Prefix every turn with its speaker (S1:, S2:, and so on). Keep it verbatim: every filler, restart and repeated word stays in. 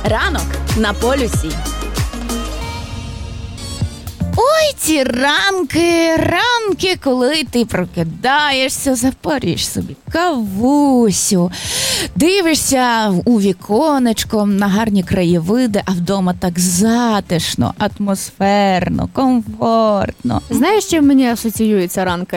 S1: Ранок на полюсі.
S2: Ой, ці ранки, ранки, коли ти прокидаєшся, запарюєш собі кавусю, дивишся у віконечко на гарні краєвиди, а вдома так затишно, атмосферно, комфортно.
S1: Знаєш, чим мені асоціюються ранки?